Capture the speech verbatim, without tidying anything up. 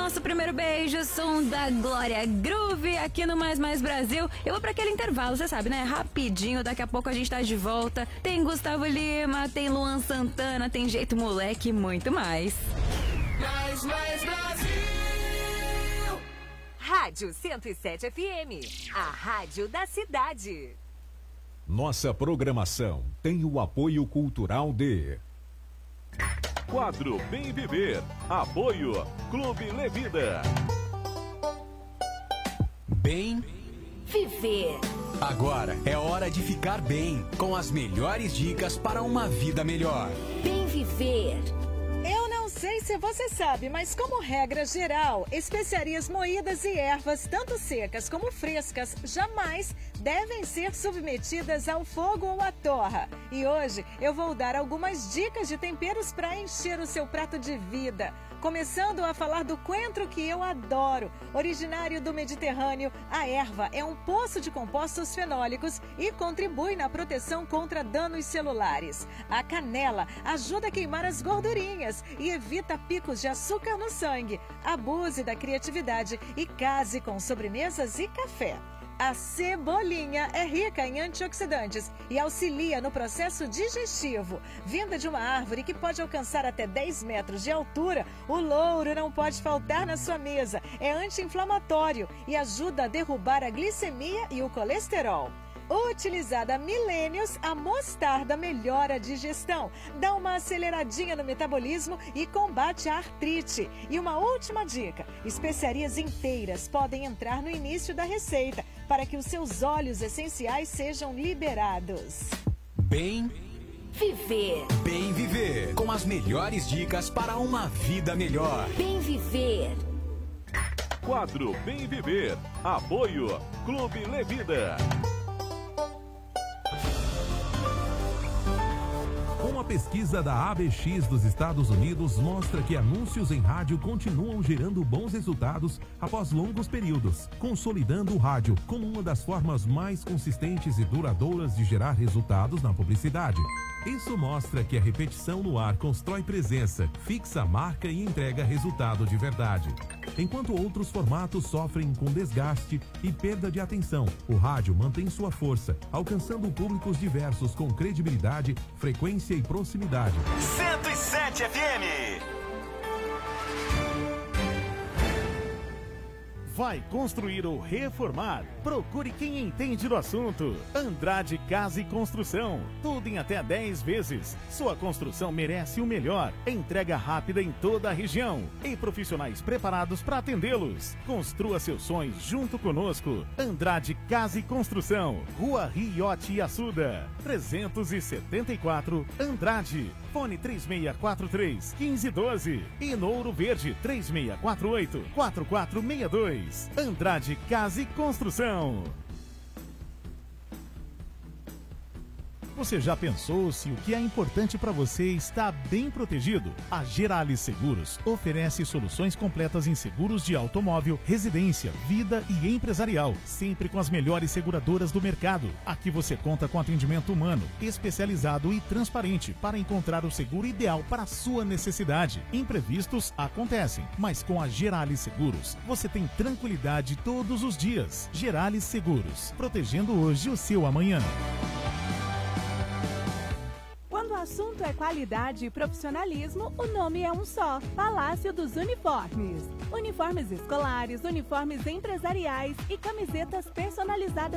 nosso primeiro beijo, som da Glória Groove aqui no Mais Mais Brasil. Eu vou pra aquele intervalo, você sabe, né? Rapidinho, daqui a pouco a gente tá de volta. Tem Gustavo Lima, tem Luan Santana, tem Jeito Moleque e muito mais. Mais Mais Brasil. Rádio cento e sete F M, a rádio da cidade. Nossa programação tem o apoio cultural de... Quadro Bem Viver. Apoio Clube Levida. Bem Viver. Agora é hora de ficar bem, com as melhores dicas para uma vida melhor. Bem Viver. Eu não sei se você sabe, mas como regra geral, especiarias moídas e ervas, tanto secas como frescas, jamais devem ser submetidas ao fogo ou à torra. E hoje eu vou dar algumas dicas de temperos para encher o seu prato de vida. Começando a falar do coentro, que eu adoro. Originário do Mediterrâneo, a erva é um poço de compostos fenólicos e contribui na proteção contra danos celulares. A canela ajuda a queimar as gordurinhas e evita picos de açúcar no sangue. Abuse da criatividade e case com sobremesas e café. A cebolinha é rica em antioxidantes e auxilia no processo digestivo. Vinda de uma árvore que pode alcançar até dez metros de altura, o louro não pode faltar na sua mesa. É anti-inflamatório e ajuda a derrubar a glicemia e o colesterol. Utilizada há milênios, a mostarda melhora a digestão, dá uma aceleradinha no metabolismo e combate a artrite. E uma última dica: especiarias inteiras podem entrar no início da receita para que os seus óleos essenciais sejam liberados. Bem Viver. Bem Viver, com as melhores dicas para uma vida melhor. Bem Viver. Quadro Bem Viver. Apoio Clube Levida. Uma pesquisa da A B X dos Estados Unidos mostra que anúncios em rádio continuam gerando bons resultados após longos períodos, consolidando o rádio como uma das formas mais consistentes e duradouras de gerar resultados na publicidade. Isso mostra que a repetição no ar constrói presença, fixa a marca e entrega resultado de verdade. Enquanto outros formatos sofrem com desgaste e perda de atenção, o rádio mantém sua força, alcançando públicos diversos com credibilidade, frequência e proximidade. cento e sete F M. Vai construir ou reformar? Procure quem entende do assunto. Andrade Casa e Construção. Tudo em até dez vezes. Sua construção merece o melhor. Entrega rápida em toda a região. E profissionais preparados para atendê-los. Construa seus sonhos junto conosco. Andrade Casa e Construção. Rua Riote e Assuda. trezentos e setenta e quatro Andrade. Fone três seis quatro três, um cinco um dois. E no Ouro Verde três seis quatro oito, quatro quatro seis dois. Andrade Casa e Construção. Você já pensou se o que é importante para você está bem protegido? A Gerali Seguros oferece soluções completas em seguros de automóvel, residência, vida e empresarial, sempre com as melhores seguradoras do mercado. Aqui você conta com atendimento humano, especializado e transparente para encontrar o seguro ideal para a sua necessidade. Imprevistos acontecem, mas com a Gerali Seguros você tem tranquilidade todos os dias. Gerali Seguros, protegendo hoje o seu amanhã. Quando o assunto é qualidade e profissionalismo, o nome é um só: Palácio dos Uniformes. Uniformes escolares, uniformes empresariais e camisetas personalizadas